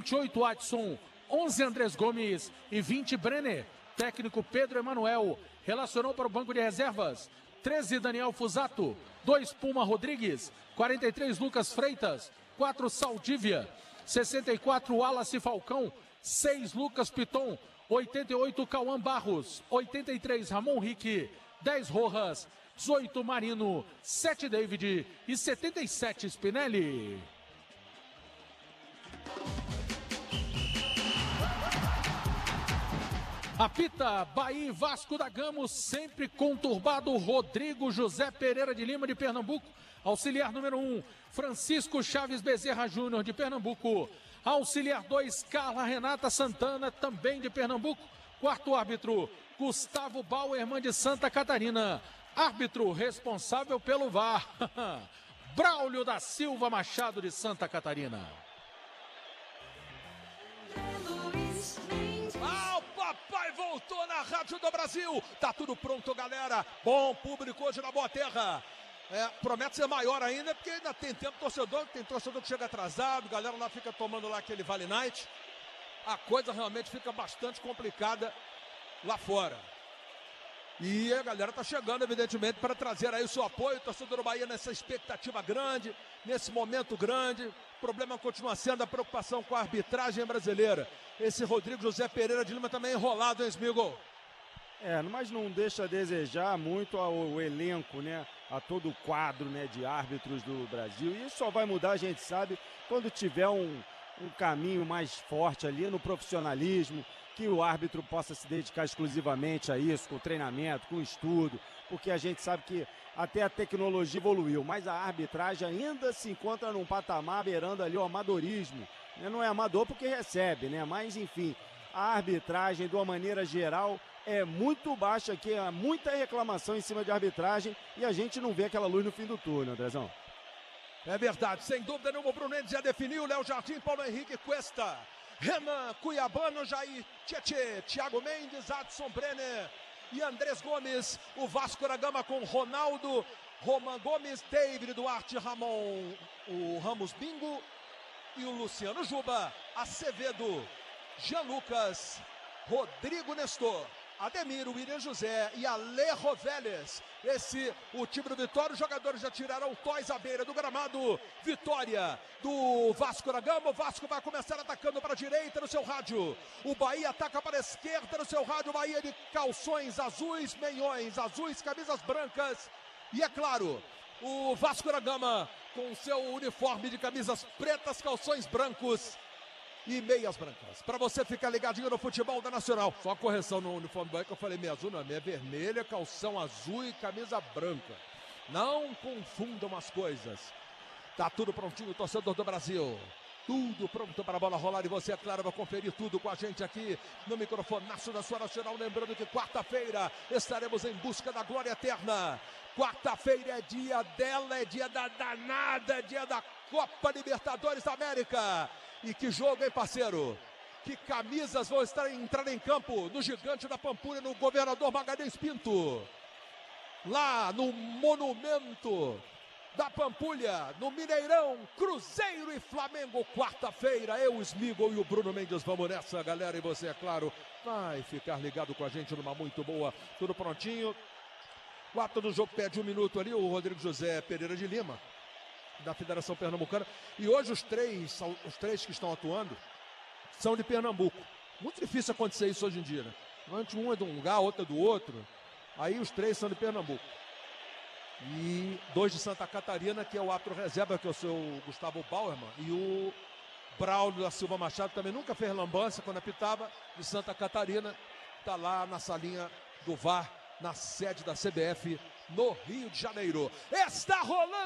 28 Adson, 11 Andrés Gomes e 20 Brenner. Técnico Pedro Emanuel relacionou para o banco de reservas 13 Daniel Fusato, 2 Puma Rodrigues, 43 Lucas Freitas, 4 Saldívia, 64 Wallace Falcão, 6 Lucas Piton, 88 Cauã Barros, 83 Ramon Rique, 10 Rojas, 18 Marino, 7 David e 77 Spinelli. Apita Bahia e Vasco da Gama, sempre conturbado. Rodrigo José Pereira de Lima de Pernambuco. Auxiliar número 1, Francisco Chaves Bezerra Júnior de Pernambuco. Auxiliar 2, Carla Renata Santana, também de Pernambuco. Quarto árbitro, Gustavo Bauerman de Santa Catarina. Árbitro responsável pelo VAR, Braulio da Silva Machado de Santa Catarina. Papai voltou na Rádio do Brasil. Tá tudo pronto, galera. Bom público hoje na Boa Terra. Promete ser maior ainda, porque ainda tem tempo. Tem torcedor que chega atrasado, galera lá fica tomando lá aquele Vale Night. A coisa realmente fica bastante complicada lá fora. E a galera tá chegando, evidentemente, para trazer aí o seu apoio. O torcedor do Bahia nessa expectativa grande, nesse momento grande. O problema continua sendo a preocupação com a arbitragem brasileira. Esse Rodrigo José Pereira de Lima também enrolado, hein, Smigo? Mas não deixa a desejar muito ao elenco, né? A todo o quadro, né, de árbitros do Brasil. E isso só vai mudar, a gente sabe, quando tiver um caminho mais forte ali no profissionalismo, que o árbitro possa se dedicar exclusivamente a isso, com treinamento, com estudo, porque a gente sabe que até a tecnologia evoluiu, mas a arbitragem ainda se encontra num patamar beirando ali o amadorismo. Não é amador porque recebe, né? Mas, enfim, a arbitragem, de uma maneira geral, é muito baixa aqui, há muita reclamação em cima de arbitragem e a gente não vê aquela luz no fim do túnel, Andrezão. É verdade, sem dúvida nenhuma, o Bruno Mendes já definiu, Léo Jardim, Paulo Henrique Cuesta, Renan Cuiabano, Jair Tietê, Thiago Mendes, Adson Brenner e Andrés Gomes. O Vasco da Gama com Ronaldo, Roman Gomes, David Duarte, Ramon, o Ramos Bingo e o Luciano Juba, Acevedo, Jean Lucas, Rodrigo Nestor, Ademir, William José e Alejo Vélez. O time do Vitória, os jogadores já tiraram toys à beira do gramado. Vitória do Vasco da Gama. O Vasco vai começar atacando para a direita no seu rádio. O Bahia ataca para a esquerda no seu rádio. Bahia de calções azuis, meiões azuis, camisas brancas. E é claro, o Vasco da Gama com seu uniforme de camisas pretas, calções brancos e meias brancas, para você ficar ligadinho no futebol da Nacional. Só a correção no uniforme do Bahia que eu falei meia azul, não, meia vermelha, calção azul e camisa branca. Não confundam as coisas. Tá tudo prontinho, torcedor do Brasil. Tudo pronto para a bola rolar e você, é claro, vai conferir tudo com a gente aqui no microfonaço da sua Nacional. Lembrando que quarta-feira estaremos em busca da glória eterna. Quarta-feira é dia dela, é dia da danada, é dia da Copa Libertadores da América. E que jogo, hein, parceiro? Que camisas vão entrar em campo no Gigante da Pampulha, no Governador Magalhães Pinto. Lá no Monumento da Pampulha, no Mineirão, Cruzeiro e Flamengo, quarta-feira. Eu, o Smigol e o Bruno Mendes vamos nessa, galera. E você, é claro, vai ficar ligado com a gente numa muito boa. Tudo prontinho. O ato do jogo pede 1 minuto ali, o Rodrigo José Pereira de Lima, da Federação Pernambucana. E hoje os três que estão atuando são de Pernambuco. Muito difícil acontecer isso hoje em dia, né? Antes um é de um lugar, outro é do outro. Aí os 3 são de Pernambuco. E 2 de Santa Catarina, que é o árbitro reserva, que é o seu Gustavo Bauerman. E o Braulio da Silva Machado também nunca fez lambança quando apitava, de Santa Catarina. Está lá na salinha do VAR, na sede da CBF, no Rio de Janeiro. Está rolando!